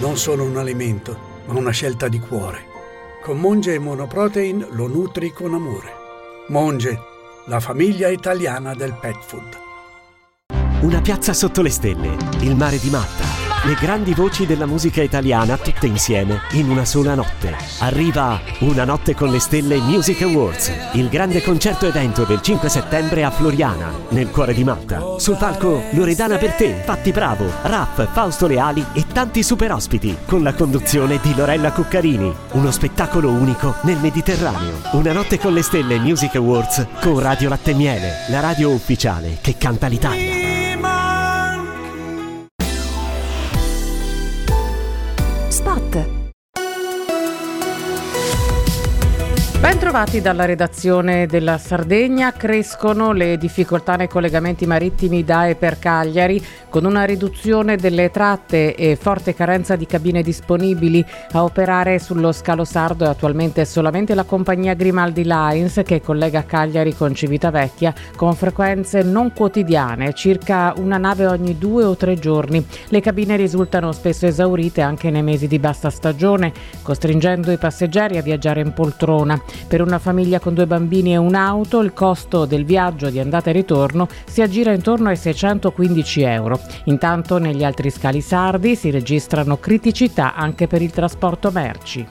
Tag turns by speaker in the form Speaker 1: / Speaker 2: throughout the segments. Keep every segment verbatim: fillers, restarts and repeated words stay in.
Speaker 1: non solo un alimento, ma una scelta di cuore. Con Monge Monoprotein lo nutri con amore. Monge, la famiglia italiana del pet food.
Speaker 2: Una piazza sotto le stelle, il mare di Matta, le grandi voci della musica italiana tutte insieme in una sola notte. Arriva Una notte con le stelle Music Awards, il grande concerto evento del cinque settembre a Floriana, nel cuore di Matta. Sul palco Loredana Bertè, Patti Bravo, Raff, Fausto Leali e tanti super ospiti, con la conduzione di Lorella Cuccarini. Uno spettacolo unico nel Mediterraneo. Una notte con le stelle Music Awards con Radio Latte e Miele, la radio ufficiale che canta l'Italia.
Speaker 3: Spot.
Speaker 4: Bentrovati dalla redazione della Sardegna. Crescono le difficoltà nei collegamenti marittimi da e per Cagliari, con una riduzione delle tratte e forte carenza di cabine disponibili. A operare sullo scalo sardo è attualmente solamente la compagnia Grimaldi Lines, che collega Cagliari con Civitavecchia con frequenze non quotidiane, circa una nave ogni due o tre giorni. Le cabine risultano spesso esaurite anche nei mesi di bassa stagione, costringendo i passeggeri a viaggiare in poltrona. Per una famiglia con due bambini e un'auto, il costo del viaggio di andata e ritorno si aggira intorno ai seicentoquindici euro. Intanto negli altri scali sardi si registrano criticità anche per il trasporto merci.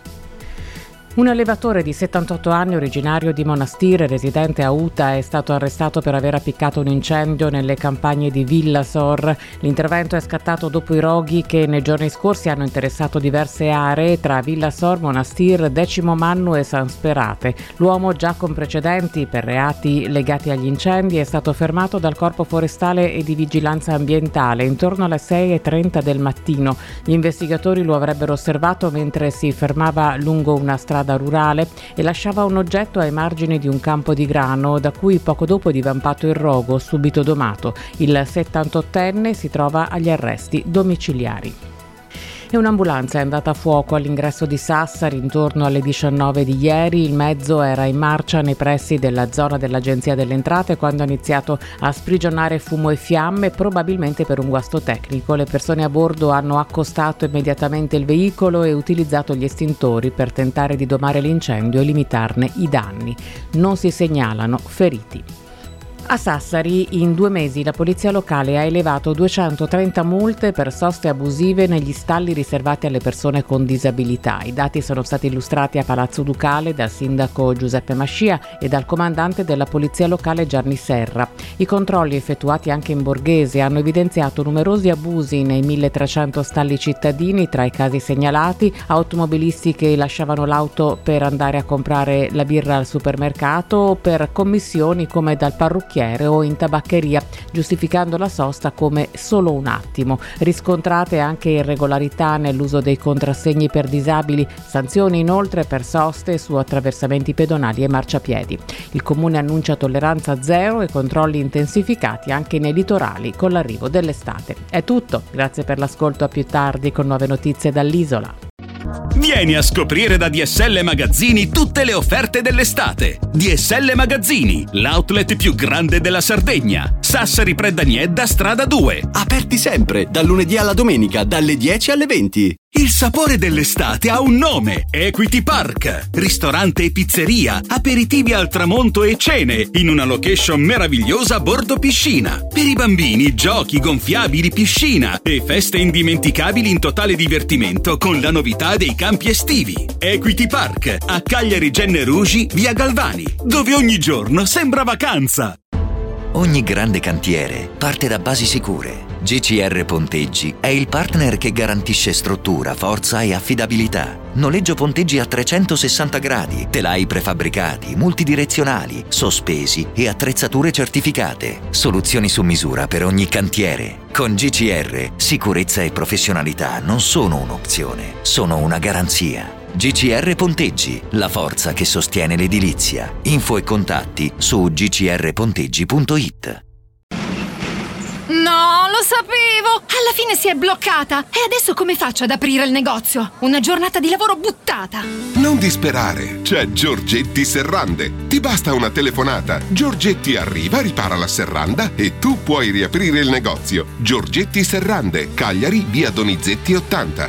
Speaker 4: Un allevatore di settantotto anni, originario di Monastir, residente a Uta, è stato arrestato per aver appiccato un incendio nelle campagne di Villasor. L'intervento è scattato dopo i roghi che nei giorni scorsi hanno interessato diverse aree tra Villasor, Monastir, Decimo Mannu e San Sperate. L'uomo, già con precedenti per reati legati agli incendi, è stato fermato dal Corpo Forestale e di Vigilanza Ambientale intorno alle sei e trenta del mattino. Gli investigatori lo avrebbero osservato mentre si fermava lungo una strada rurale e lasciava un oggetto ai margini di un campo di grano, da cui poco dopo è divampato il rogo, subito domato. Il settantottenne si trova agli arresti domiciliari. E un'ambulanza è andata a fuoco all'ingresso di Sassari intorno alle diciannove di ieri. Il mezzo era in marcia nei pressi della zona dell'Agenzia delle Entrate quando ha iniziato a sprigionare fumo e fiamme, probabilmente per un guasto tecnico. Le persone a bordo hanno accostato immediatamente il veicolo e utilizzato gli estintori per tentare di domare l'incendio e limitarne i danni. Non si segnalano feriti. A Sassari in due mesi la polizia locale ha elevato duecentotrenta multe per soste abusive negli stalli riservati alle persone con disabilità. I dati sono stati illustrati a Palazzo Ducale dal sindaco Giuseppe Mascia e dal comandante della polizia locale Gianni Serra. I controlli effettuati anche in Borghese hanno evidenziato numerosi abusi nei milletrecento stalli cittadini. Tra i casi segnalati, automobilisti che lasciavano l'auto per andare a comprare la birra al supermercato o per commissioni come dal parrucchiere o in tabaccheria, giustificando la sosta come solo un attimo. Riscontrate anche irregolarità nell'uso dei contrassegni per disabili, sanzioni inoltre per soste su attraversamenti pedonali e marciapiedi. Il comune annuncia tolleranza zero e controlli intensificati anche nei litorali con l'arrivo dell'estate. È tutto, grazie per l'ascolto, a più tardi con nuove notizie dall'isola.
Speaker 5: Vieni a scoprire da D S L Magazzini tutte le offerte dell'estate. D S L Magazzini, l'outlet più grande della Sardegna. Sassari Predaniedda, strada due. Aperti sempre, dal lunedì alla domenica, dalle dieci alle venti. Il sapore dell'estate ha un nome: Equity Park. Ristorante e pizzeria, aperitivi al tramonto e cene, in una location meravigliosa a bordo piscina. Per i bambini, giochi, gonfiabili, piscina e feste indimenticabili in totale divertimento con la novità dei campi estivi. Equity Park, a Cagliari Gennerugi, via Galvani, dove ogni giorno sembra vacanza.
Speaker 6: Ogni grande cantiere parte da basi sicure. G C R Ponteggi è il partner che garantisce struttura, forza e affidabilità. Noleggio ponteggi a trecentosessanta gradi, telai prefabbricati, multidirezionali, sospesi e attrezzature certificate. Soluzioni su misura per ogni cantiere. Con G C R, sicurezza e professionalità non sono un'opzione, sono una garanzia. G C R Ponteggi, la forza che sostiene l'edilizia. Info e contatti su g c r ponteggi punto i t.
Speaker 3: No, lo sapevo! Alla fine si è bloccata! E adesso come faccio ad aprire il negozio? Una giornata di lavoro buttata!
Speaker 7: Non disperare, c'è Giorgetti Serrande. Ti basta una telefonata. Giorgetti arriva, ripara la serranda e tu puoi riaprire il negozio. Giorgetti Serrande, Cagliari, via Donizetti ottanta.